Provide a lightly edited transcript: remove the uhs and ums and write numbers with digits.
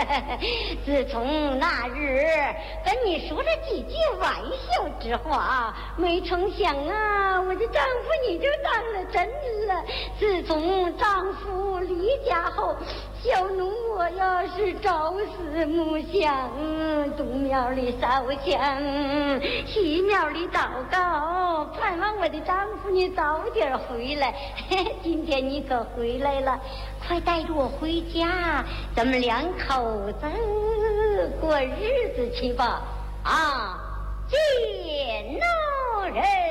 自从那日跟你说了几句玩笑之话，没成想啊，我的丈夫你就当了真了。自从丈夫离家后，小奴我要是朝思暮想，东庙里烧香，西庙里祷告，盼望我的丈夫你早点回来。今天你可回来了，快带着我回家，咱们两口子过日子去吧。啊，见老人。